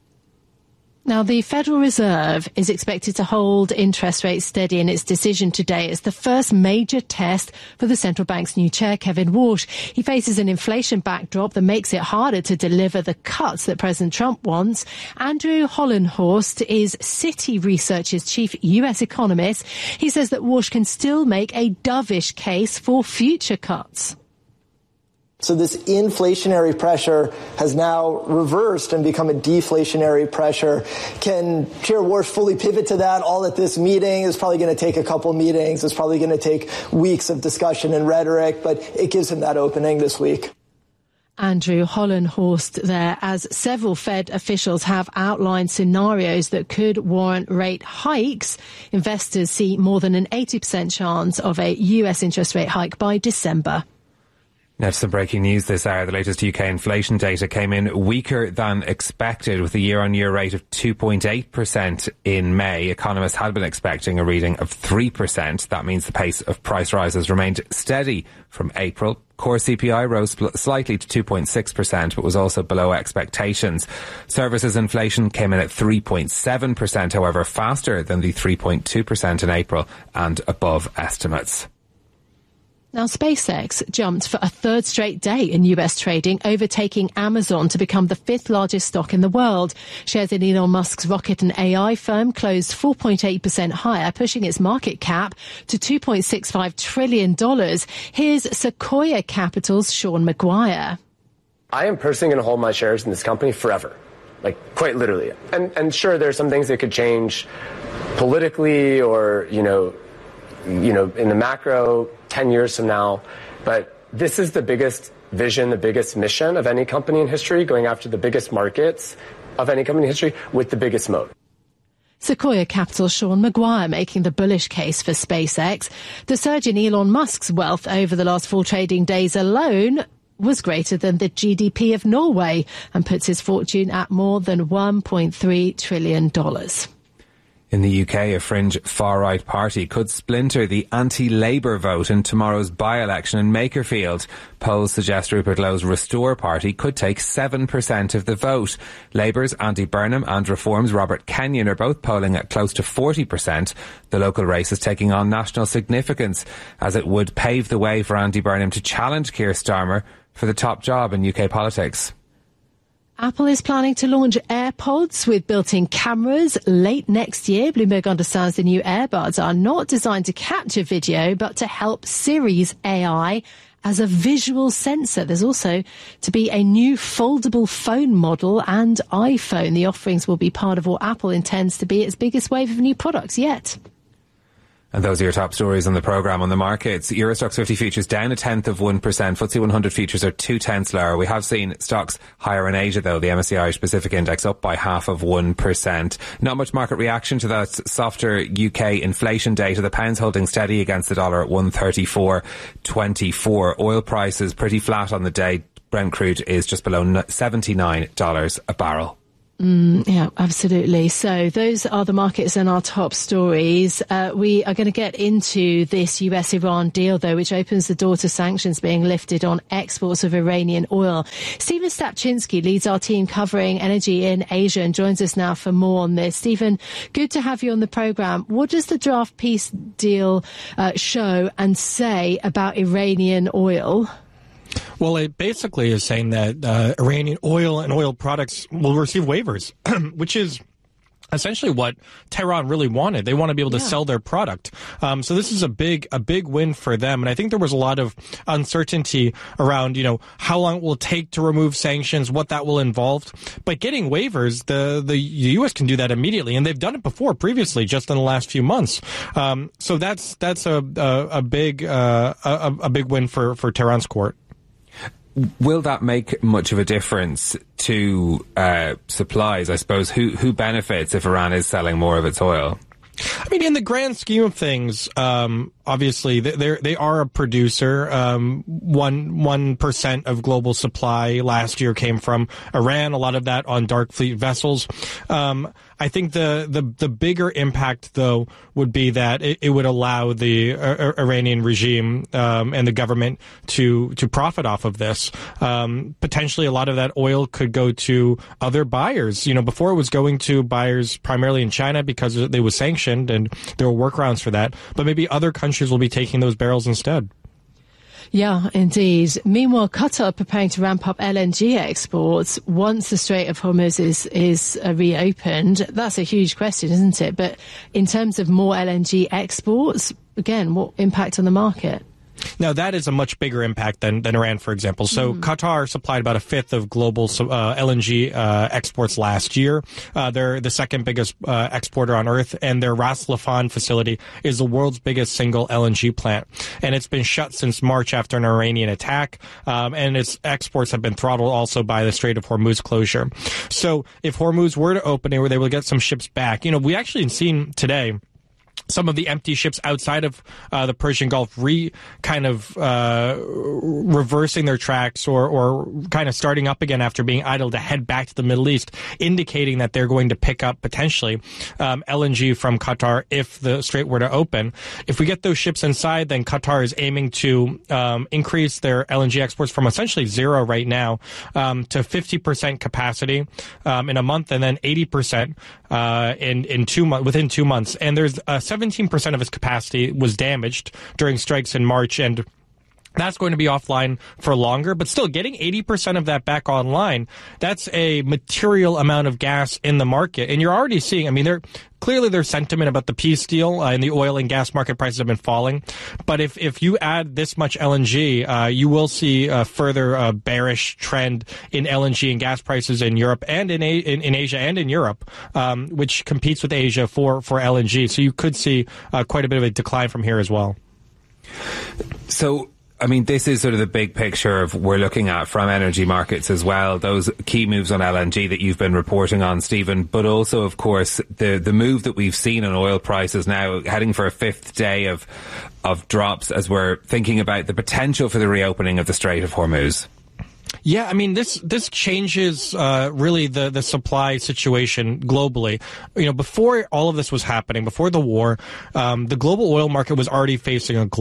Now, the Federal Reserve is expected to hold interest rates steady in its decision today. It's the first major test for the central bank's new chair, Kevin Warsh. He faces an inflation backdrop that makes it harder to deliver the cuts that President Trump wants. Andrew Hollenhorst is Citi Research's chief U S economist. He says that Warsh can still make a dovish case for future cuts. So this inflationary pressure has now reversed and become a deflationary pressure. Can Chair Warsh fully pivot to that all at this meeting? It's probably going to take a couple meetings. It's probably going to take weeks of discussion and rhetoric, but it gives him that opening this week. Andrew Hollenhorst there, as several Fed officials have outlined scenarios that could warrant rate hikes. Investors see more than an eighty percent chance of a U S interest rate hike by December. Now to some breaking news this hour. The latest U K inflation data came in weaker than expected, with a year-on-year rate of two point eight percent in May. Economists had been expecting a reading of three percent. That means the pace of price rises remained steady from April. Core C P I rose slightly to two point six percent, but was also below expectations. Services inflation came in at three point seven percent, however, faster than the three point two percent in April and above estimates. Now, SpaceX jumped for a third straight day in U S trading, overtaking Amazon to become the fifth largest stock in the world. Shares in Elon Musk's rocket and A I firm closed four point eight percent higher, pushing its market cap to two point six five trillion dollars. Here's Sequoia Capital's Sean Maguire. I am personally going to hold my shares in this company forever, like quite literally. And, and sure, there are some things that could change politically or, you know, you know, in the macro ten years from now. But this is the biggest vision, the biggest mission of any company in history, going after the biggest markets of any company in history with the biggest moat. Sequoia Capital's Sean Maguire making the bullish case for SpaceX. The surge in Elon Musk's wealth over the last four trading days alone was greater than the G D P of Norway and puts his fortune at more than one point three trillion dollars. In the U K, a fringe far-right party could splinter the anti-Labour vote in tomorrow's by-election in Makerfield. Polls suggest Rupert Lowe's Restore party could take seven percent of the vote. Labour's Andy Burnham and Reform's Robert Kenyon are both polling at close to forty percent. The local race is taking on national significance, as it would pave the way for Andy Burnham to challenge Keir Starmer for the top job in U K politics. Apple is planning to launch AirPods with built-in cameras late next year. Bloomberg understands the new earbuds are not designed to capture video, but to help Siri's A I as a visual sensor. There's also to be a new foldable phone model and iPhone. The offerings will be part of what Apple intends to be its biggest wave of new products yet. And those are your top stories on the programme. On the markets, Euro Stoxx fifty futures down a tenth of one percent. F T S E one hundred futures are two tenths lower. We have seen stocks higher in Asia, though. The M S C I Irish Pacific Index up by half of one percent. Not much market reaction to that softer U K inflation data. The pound's holding steady against the dollar at one thirty-four twenty-four. Oil prices pretty flat on the day. Brent crude is just below seventy-nine dollars a barrel. Mm, yeah, absolutely. So those are the markets and our top stories. Uh, we are going to get into this U S Iran deal, though, which opens the door to sanctions being lifted on exports of Iranian oil. Stephen Stapczynski leads our team covering energy in Asia and joins us now for more on this. Stephen, good to have you on the programme. What does the draft peace deal uh, show and say about Iranian oil? Well, it basically is saying that uh, Iranian oil and oil products will receive waivers, which is essentially what Tehran really wanted. They want to be able to yeah. sell their product. Um, so this is a big, a big win for them. And I think there was a lot of uncertainty around, you know, how long it will take to remove sanctions, what that will involve. But getting waivers, the, the U S can do that immediately. And they've done it before previously, just in the last few months. Um, so that's, that's a, a, a big, uh, a, a big win for, for Tehran's court. Will that make much of a difference to uh, supplies? I suppose who who benefits if Iran is selling more of its oil? I mean, in the grand scheme of things, um, obviously they they are a producer. Um, one one percent of global supply last year came from Iran. A lot of that on dark fleet vessels. Um, I think the, the, the bigger impact, though, would be that it, it would allow the uh, Iranian regime um, and the government to to profit off of this. Um, potentially, a lot of that oil could go to other buyers. You know, before it was going to buyers primarily in China because they was sanctioned, and there were workarounds for that. But maybe other countries will be taking those barrels instead. Yeah, indeed. Meanwhile, Qatar preparing to ramp up L N G exports once the Strait of Hormuz is, is uh, reopened. That's a huge question, isn't it? But in terms of more L N G exports, again, what impact on the market? Now, that is a much bigger impact than, than Iran, for example. So mm. Qatar supplied about a fifth of global uh, L N G uh, exports last year. Uh, they're the second biggest uh, exporter on Earth, and their Ras Laffan facility is the world's biggest single L N G plant. And it's been shut since March after an Iranian attack, um, and its exports have been throttled also by the Strait of Hormuz closure. So if Hormuz were to open, they were able to get some ships back. You know, we actually seen today some of the empty ships outside of uh, the Persian Gulf re kind of uh, reversing their tracks or, or kind of starting up again after being idle to head back to the Middle East, indicating that they're going to pick up potentially um, L N G from Qatar if the strait were to open. If we get those ships inside, then Qatar is aiming to um, increase their L N G exports from essentially zero right now um, to fifty percent capacity um, in a month, and then eighty percent uh, in in two months within two months. And there's a seventeen percent of its capacity was damaged during strikes in March, and that's going to be offline for longer, but still getting eighty percent of that back online, that's a material amount of gas in the market. And you're already seeing, I mean, there clearly there's sentiment about the peace deal uh, and the oil and gas market prices have been falling. But if, if you add this much L N G, uh, you will see a further uh, bearish trend in L N G and gas prices in Europe and in, A- in, in Asia and in Europe, um, which competes with Asia for, for L N G. So you could see uh, quite a bit of a decline from here as well. So, I mean, this is sort of the big picture of we're looking at from energy markets as well, those key moves on L N G that you've been reporting on, Stephen, but also, of course, the the move that we've seen on oil prices now heading for a fifth day of of drops as we're thinking about the potential for the reopening of the Strait of Hormuz. Yeah, I mean, this this changes uh, really the, the supply situation globally. You know, before all of this was happening, before the war, um, the global oil market was already facing a glut.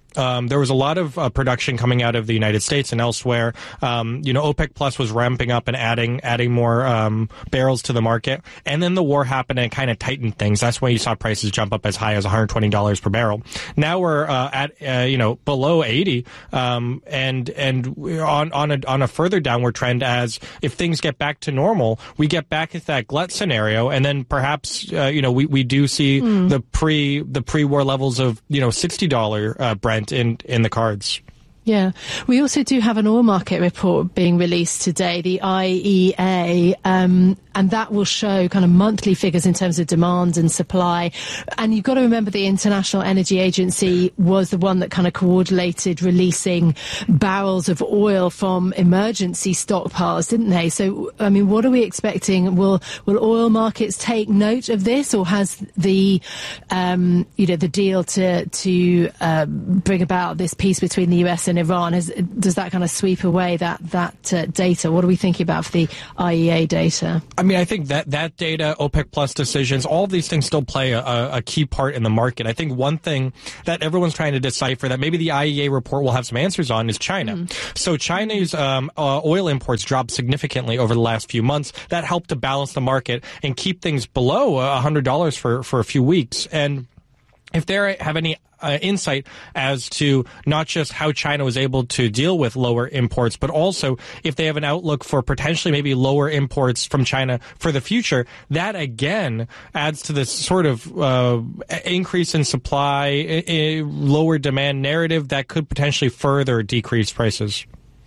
Um, there was a lot of uh, production coming out of the United States and elsewhere. Um, you know, OPEC Plus was ramping up and adding adding more um, barrels to the market. And then the war happened and it kind of tightened things. That's why you saw prices jump up as high as one hundred twenty dollars per barrel. Now we're uh, at, uh, you know, below eighty, um, and and on on a, on a further downward trend as if things get back to normal, we get back at that glut scenario, and then perhaps, uh, you know, we, we do see mm. the pre the pre-war levels of, you know, sixty dollars uh, Brent in in the cards. Yeah. We also do have an oil market report being released today, the I E A, um, and that will show kind of monthly figures in terms of demand and supply. And you've got to remember the International Energy Agency was the one that kind of coordinated releasing barrels of oil from emergency stockpiles, didn't they? So, I mean, what are we expecting? Will will oil markets take note of this, or has the, um, you know, the deal to to uh, bring about this peace between the U S and Iran, has, does that kind of sweep away that that uh, data? What are we thinking about for the I E A data? I mean, I think that that data, OPEC Plus decisions, all of these things still play a, a key part in the market. I think one thing that everyone's trying to decipher that maybe the I E A report will have some answers on is China. Mm. So China's um, uh, oil imports dropped significantly over the last few months. That helped to balance the market and keep things below one hundred dollars for, for a few weeks. And if they have any Uh, insight as to not just how China was able to deal with lower imports, but also if they have an outlook for potentially maybe lower imports from China for the future, that again adds to this sort of uh, increase in supply, a, a lower demand narrative that could potentially further decrease prices.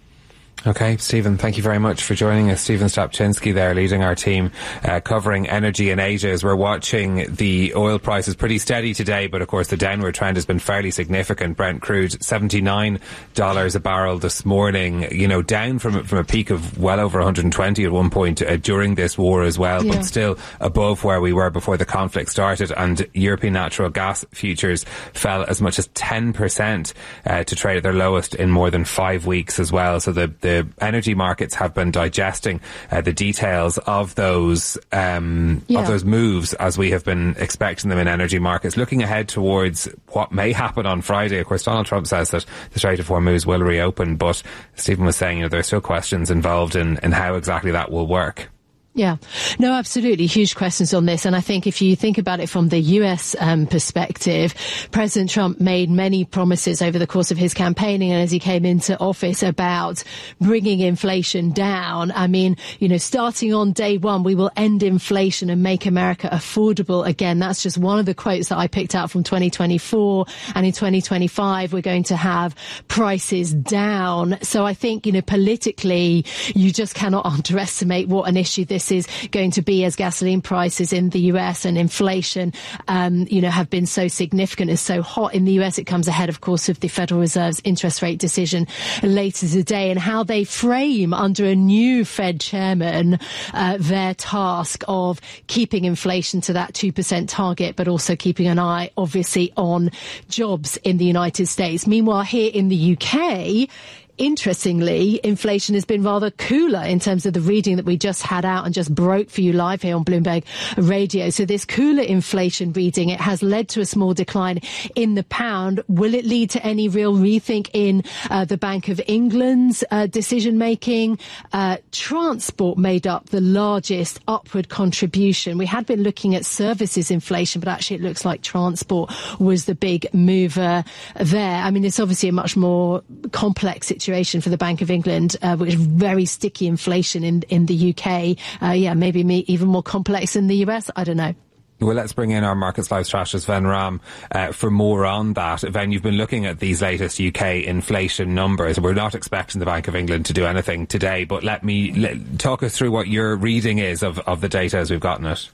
Okay, Stephen, thank you very much for joining us. Stephen Stopczynski there, leading our team uh, covering energy in Asia, as we're watching the oil prices pretty steady today, but of course the downward trend has been fairly significant. Brent crude seventy-nine dollars a barrel this morning, you know, down from from a peak of well over one hundred twenty at one point uh, during this war as well, yeah. but still above where we were before the conflict started. And European natural gas futures fell as much as ten percent uh, to trade at their lowest in more than five weeks as well. So the the The energy markets have been digesting uh, the details of those um, yeah. of those moves as we have been expecting them in energy markets. Looking ahead towards what may happen on Friday, of course, Donald Trump says that the Strait of Hormuz will reopen, but Stephen was saying, you know, there are still questions involved in, in how exactly that will work. Yeah, no, absolutely. Huge questions on this. And I think if you think about it from the U S um, perspective, President Trump made many promises over the course of his campaigning and as he came into office about bringing inflation down. I mean, you know, starting on day one, we will end inflation and make America affordable again. That's just one of the quotes that I picked out from twenty twenty-four. And in twenty twenty-five, we're going to have prices down. So I think, you know, politically, you just cannot underestimate what an issue this is going to be as gasoline prices in the U S and inflation, um, you know, have been so significant and so hot in the U S. It comes ahead, of course, of the Federal Reserve's interest rate decision later today, and how they frame under a new Fed chairman uh, their task of keeping inflation to that two percent target, but also keeping an eye, obviously, on jobs in the United States. Meanwhile, here in the U K, interestingly, inflation has been rather cooler in terms of the reading that we just had out and just broke for you live here on Bloomberg Radio. So this cooler inflation reading, it has led to a small decline in the pound. Will it lead to any real rethink in uh, the Bank of England's uh, decision making? Uh, transport made up the largest upward contribution. We had been looking at services inflation, but actually it looks like transport was the big mover there. I mean, it's obviously a much more complex situation for the Bank of England, uh, which is very sticky inflation in in the U K. Uh, yeah, maybe me, even more complex in the U S. I don't know. Well, let's bring in our Markets Live strategist, Ven Ram, uh, for more on that. Ven, you've been looking at these latest U K inflation numbers. We're not expecting the Bank of England to do anything today, but let me let, talk us through what your reading is of, of the data as we've gotten it.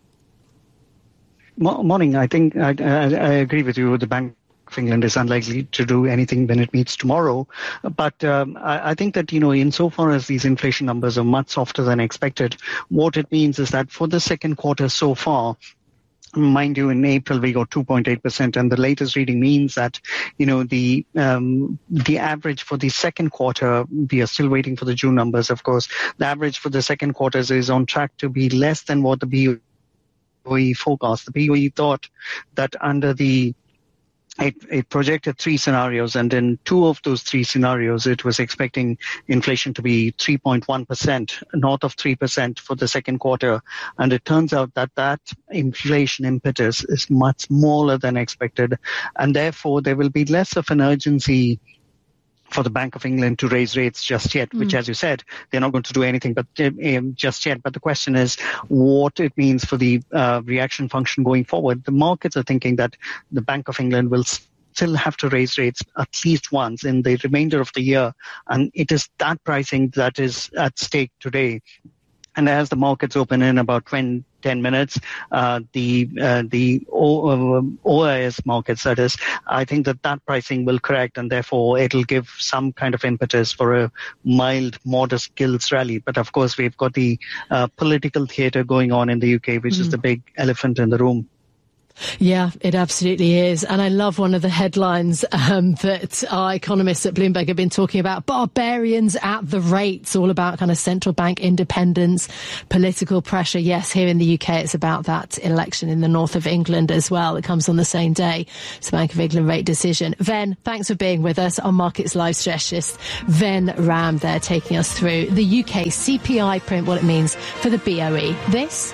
Morning. I think I, I, I agree with you. The Bank of England is unlikely to do anything when it meets tomorrow. But um, I, I think that, you know, insofar as these inflation numbers are much softer than expected, what it means is that for the second quarter so far, mind you, in April we got two point eight percent, and the latest reading means that, you know, the um, the average for the second quarter, we are still waiting for the June numbers, of course. The average for the second quarter is on track to be less than what the B O E forecast. The B O E thought that under the It, it projected three scenarios, and in two of those three scenarios, it was expecting inflation to be three point one percent, north of three percent for the second quarter. And it turns out that that inflation impetus is much smaller than expected, and therefore there will be less of an urgency for the Bank of England to raise rates just yet, mm. which, as you said, they're not going to do anything but um, just yet. But the question is what it means for the uh, reaction function going forward. The markets are thinking that the Bank of England will still have to raise rates at least once in the remainder of the year. And it is that pricing that is at stake today. And as the markets open in about twenty, ten minutes, uh, the uh, the o, uh, O I S markets, that is, I think that that pricing will correct, and therefore it'll give some kind of impetus for a mild, modest gilts rally. But of course, we've got the uh, political theatre going on in the U K, which mm. is the big elephant in the room. Yeah, it absolutely is. And I love one of the headlines um, that our economists at Bloomberg have been talking about. Barbarians at the rates, all about kind of central bank independence, political pressure. Yes, here in the U K, it's about that election in the north of England as well. It comes on the same day. It's the Bank of England rate decision. Ven, thanks for being with us on Markets Live Strategist. Ven Ram there taking us through the U K C P I print, what it means for the B O E. This...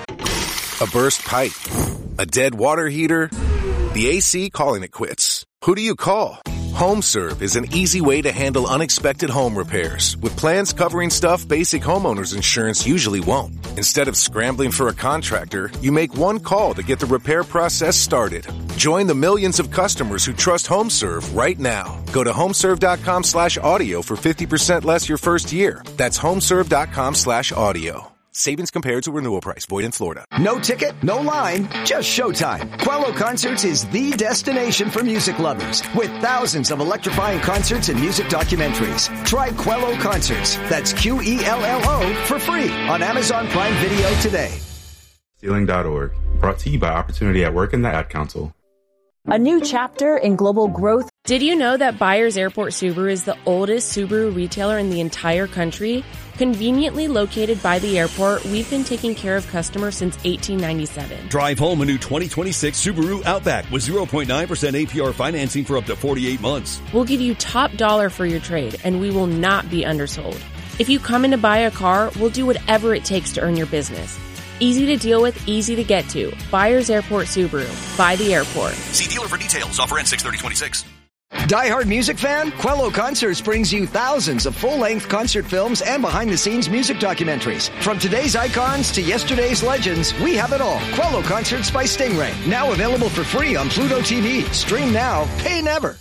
A burst pipe, a dead water heater, the A C calling it quits. Who do you call? HomeServe is an easy way to handle unexpected home repairs with plans covering stuff basic homeowners insurance usually won't. Instead of scrambling for a contractor, you make one call to get the repair process started. Join the millions of customers who trust HomeServe right now. Go to homeserve.com slash audio for fifty percent less your first year. That's homeserve.com slash audio. Savings compared to renewal price. Void in Florida. No ticket, no line, just showtime. Quello Concerts is the destination for music lovers with thousands of electrifying concerts and music documentaries. Try Quello Concerts. That's Q E L L O for free on Amazon Prime Video today. Ceiling dot org. Brought to you by Opportunity at Work and the Ad Council. A new chapter in global growth. Did you know that Byers Airport Subaru is the oldest Subaru retailer in the entire country? Conveniently located by the airport, we've been taking care of customers since eighteen ninety-seven. Drive home a new twenty twenty-six Subaru Outback with zero point nine percent A P R financing for up to forty-eight months. We'll give you top dollar for your trade, and we will not be undersold. If you come in to buy a car, we'll do whatever it takes to earn your business. Easy to deal with, easy to get to. Byers Airport Subaru. By the airport. See dealer for details. Offer ends six thirty twenty-six. Die-hard music fan? Quello Concerts brings you thousands of full-length concert films and behind-the-scenes music documentaries. From today's icons to yesterday's legends, we have it all. Quello Concerts by Stingray. Now available for free on Pluto T V. Stream now, pay never.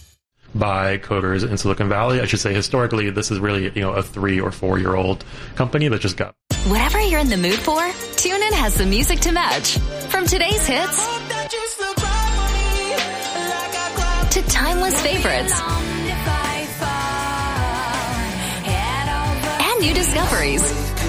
By coders in Silicon Valley. I should say historically, this is really, you know, a three or four year old company that just got. Whatever you're in the mood for, TuneIn has the music to match. From today's hits to timeless favorites and new discoveries.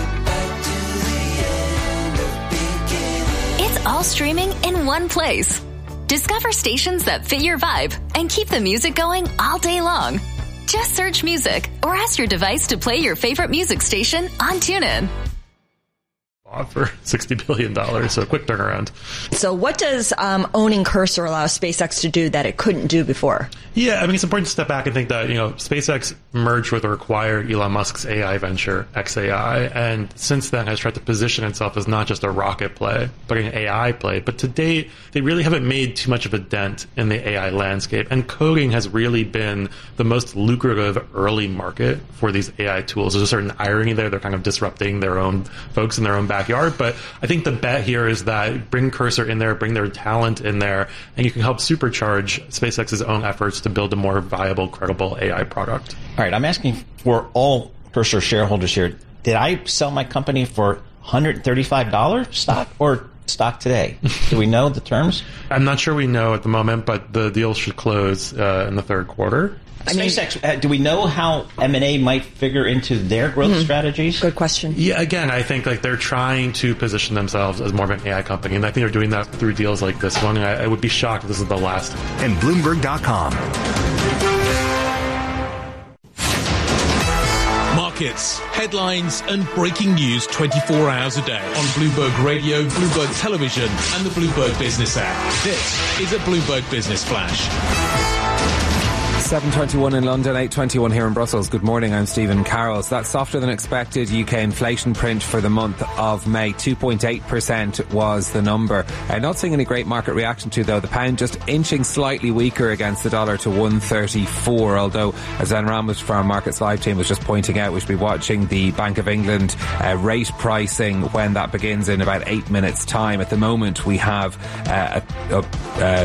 It's all streaming in one place. Discover stations that fit your vibe and keep the music going all day long. Just search music or ask your device to play your favorite music station on TuneIn. For sixty billion dollars, so a quick turnaround. So what does um, owning Cursor allow SpaceX to do that it couldn't do before? Yeah, I mean, it's important to step back and think that, you know, SpaceX merged with or acquired Elon Musk's A I venture, X A I, and since then has tried to position itself as not just a rocket play, but an A I play. But to date, they really haven't made too much of a dent in the A I landscape, and coding has really been the most lucrative early market for these A I tools. There's a certain irony there. They're kind of disrupting their own folks in their own backyard, but I think the bet here is that bring Cursor in there, bring their talent in there, and you can help supercharge SpaceX's own efforts to build a more viable, credible A I product. All right, I'm asking for all Cursor shareholders here. Did I sell my company for one hundred thirty-five dollars stock or stock today? Do we know the terms? I'm not sure we know at the moment, but the deal should close uh, in the third quarter. I mean, SpaceX, uh, do we know how M and A might figure into their growth mm-hmm. strategies? Good question. Yeah, again, I think like they're trying to position themselves as more of an A I company, and I think they're doing that through deals like this one, and I, I would be shocked if this is the last. And Bloomberg dot com. Markets, headlines, and breaking news twenty-four hours a day on Bloomberg Radio, Bloomberg Television, and the Bloomberg Business app. This is a Bloomberg Business Flash. seven twenty-one in London, eight twenty-one here in Brussels. Good morning, I'm Stephen Carroll. So that's softer than expected U K inflation print for the month of May. two point eight percent was the number. Uh, not seeing any great market reaction to, though. The pound just inching slightly weaker against the dollar to one thirty-four, although, as Zen Ramos from our Markets Live team was just pointing out, we should be watching the Bank of England uh, rate pricing when that begins in about eight minutes' time. At the moment, we have uh, a, a, a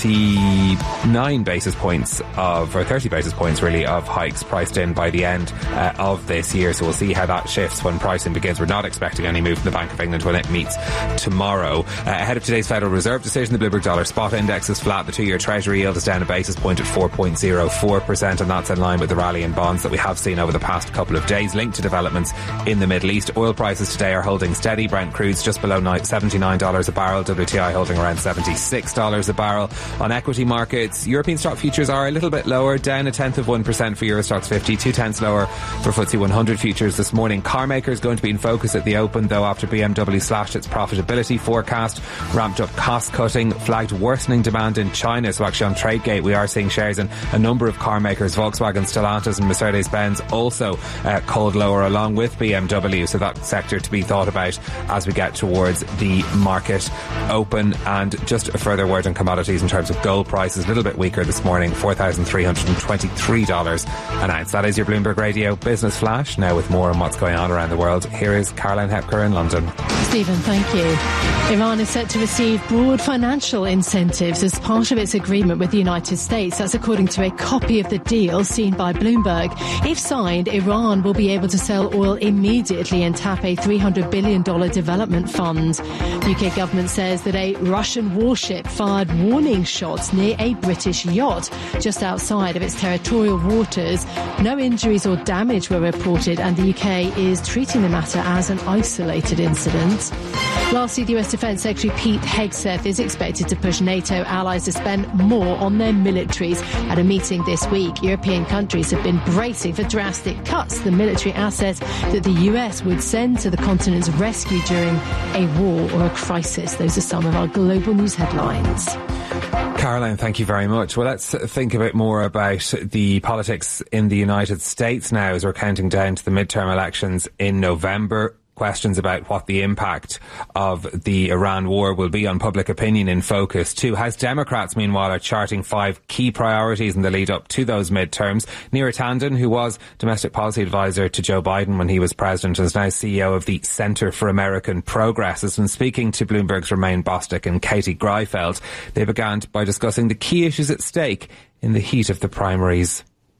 twenty-nine basis points of, or thirty basis points really, of hikes priced in by the end uh, of this year. So we'll see how that shifts when pricing begins. We're not expecting any move from the Bank of England when it meets tomorrow. Uh, ahead of today's Federal Reserve decision, the Bloomberg Dollar Spot Index is flat. The two-year Treasury yield is down a basis point at four point zero four percent, and that's in line with the rally in bonds that we have seen over the past couple of days, linked to developments in the Middle East. Oil prices today are holding steady. Brent crude's just below seventy-nine dollars a barrel. W T I holding around seventy-six dollars a barrel. On equity markets, European stock futures are a little bit lower, down a tenth of one percent for Eurostoxx fifty, two tenths lower for F T S E one hundred futures this morning. Car makers going to be in focus at the open, though, after B M W slashed its profitability forecast, ramped up cost cutting, flagged worsening demand in China. So actually on TradeGate we are seeing shares in a number of car makers, Volkswagen, Stellantis and Mercedes-Benz also uh, called lower along with B M W. So that sector to be thought about as we get towards the market open. And just a further word on commodities in terms of gold prices, a little bit weaker this morning, four thousand three hundred twenty-three dollars an ounce. That is your Bloomberg Radio Business Flash. Now with more on what's going on around the world, here is Caroline Hepker in London. Stephen, thank you. Iran is set to receive broad financial incentives as part of its agreement with the United States. That's according to a copy of the deal seen by Bloomberg. If signed, Iran will be able to sell oil immediately and tap a three hundred billion dollars development fund. U K government says that a Russian warship fired warning shots near a British yacht just outside of its territorial waters. No injuries or damage were reported, and the U K is treating the matter as an isolated incident. Lastly, the U S Defence Secretary Pete Hegseth is expected to push NATO allies to spend more on their militaries at a meeting this week. European countries have been bracing for drastic cuts to the military assets that the U S would send to the continent's rescue during a war or a crisis. Those are some of our global news headlines. Caroline, thank you very much. Well, let's think a bit more about the politics in the United States now as we're counting down to the midterm elections in November. Questions about what the impact of the Iran war will be on public opinion in focus too. House Democrats, meanwhile, are charting five key priorities in the lead up to those midterms. Neera Tanden, who was domestic policy advisor to Joe Biden when he was president, is now C E O of the Center for American Progress, has been speaking to Bloomberg's Romaine Bostick and Katie Greifeld. They began by discussing the key issues at stake in the heat of the primaries.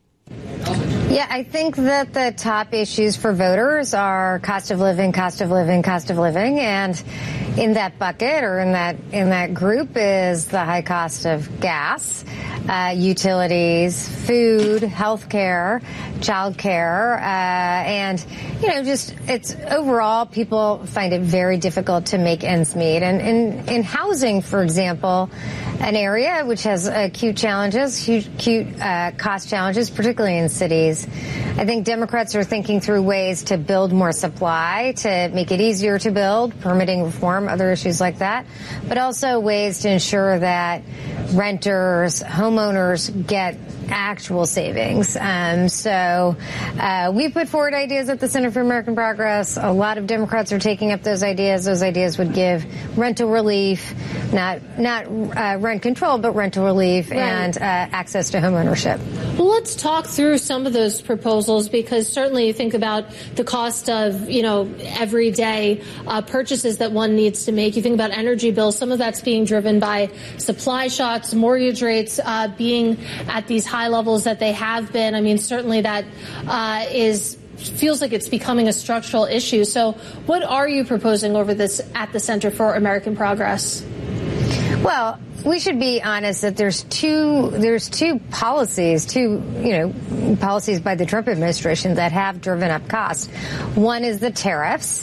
Yeah, I think that the top issues for voters are cost of living, cost of living, cost of living, and in that bucket or in that in that group is the high cost of gas, uh, utilities, food, health care, child care, uh, and you know, just it's overall people find it very difficult to make ends meet. And in in housing, for example, an area which has acute challenges, acute uh, cost challenges, particularly in cities. I think Democrats are thinking through ways to build more supply, to make it easier to build, permitting reform, other issues like that, but also ways to ensure that renters, homeowners get actual savings. Um, so uh, we put forward ideas at the Center for American Progress. A lot of Democrats are taking up those ideas. Those ideas would give rental relief, not not uh, rent control, but rental relief right. and uh, access to home ownership. Well, let's talk through some of those proposals, because certainly you think about the cost of, you know, everyday uh, purchases that one needs to make. You think about energy bills. Some of that's being driven by supply shocks, mortgage rates uh, being at these high levels that they have been. I mean, certainly that uh, is feels like it's becoming a structural issue. So what are you proposing over this at the Center for American Progress? Well, we should be honest that there's two there's two policies, two, you know, policies by the Trump administration that have driven up costs. One is the tariffs.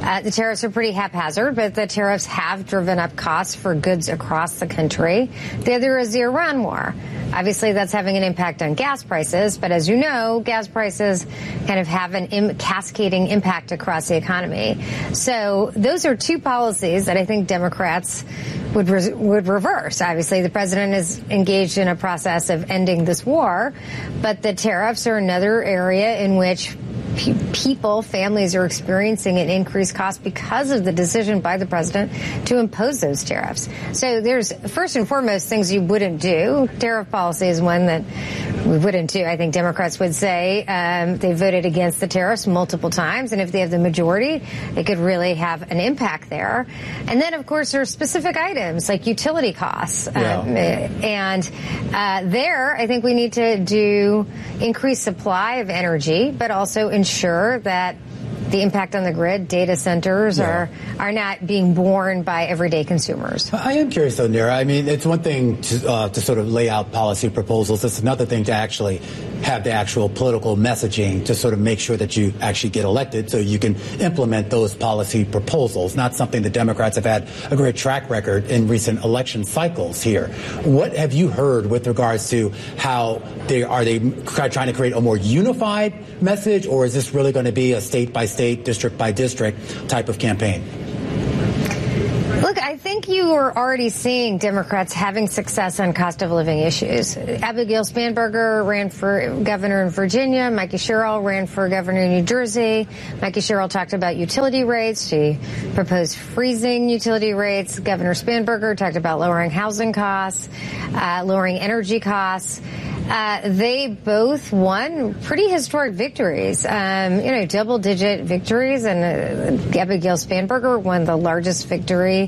Uh, the tariffs are pretty haphazard, but the tariffs have driven up costs for goods across the country. The other is the Iran war. Obviously, that's having an impact on gas prices, but as you know, gas prices kind of have an im- cascading impact across the economy. So those are two policies that I think Democrats would re- would reverse. Obviously, the president is engaged in a process of ending this war, but the tariffs are another area in which pe- people, families are experiencing an increased cost because of the decision by the president to impose those tariffs. So there's first and foremost things you wouldn't do. Tariff policy is one that we wouldn't do. I think Democrats would say um, they voted against the tariffs multiple times, and if they have the majority, it could really have an impact there. And then, of course, there are specific items like utility costs. Yeah. Um, and uh, there, I think we need to do increased supply of energy, but also ensure that the impact on the grid, data centers yeah. are are not being borne by everyday consumers. I am curious, though, Neera. I mean, it's one thing to, uh, to sort of lay out policy proposals. It's another thing to actually have the actual political messaging to sort of make sure that you actually get elected so you can implement those policy proposals, not something the Democrats have had a great track record in recent election cycles here. What have you heard with regards to how they are they trying to create a more unified message, or is this really going to be a state-by-state, district-by-district type of campaign? Look, I think you are already seeing Democrats having success on cost of living issues. Abigail Spanberger ran for governor in Virginia. Mikey Sherrill ran for governor in New Jersey. Mikey Sherrill talked about utility rates. She proposed freezing utility rates. Governor Spanberger talked about lowering housing costs, uh, lowering energy costs. Uh, they both won pretty historic victories, um, you know, double-digit victories, and uh, Abigail Spanberger won the largest victory